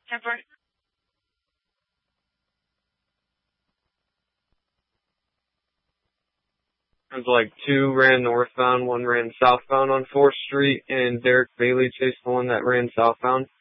Temper. It was like 2 ran northbound, 1 ran southbound on 4th Street, and Derek Bailey chased the one that ran southbound.